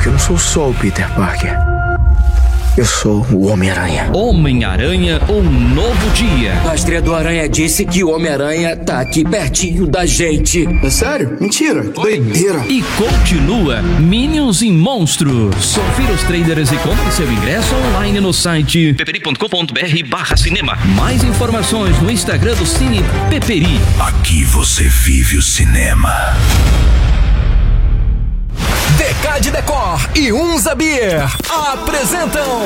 que eu não sou só o Peter Parker. Eu sou o Homem-Aranha. Homem-Aranha, um novo dia. A estreia do Aranha disse que o Homem-Aranha tá aqui pertinho da gente. É sério? Mentira, que doideira. E continua Minions e Monstros. Confira os trailers e compre seu ingresso online no site peperi.com.br/cinema. Mais informações no Instagram do Cine Peperi. Aqui você vive o cinema. DK de Decor e Unza Beer apresentam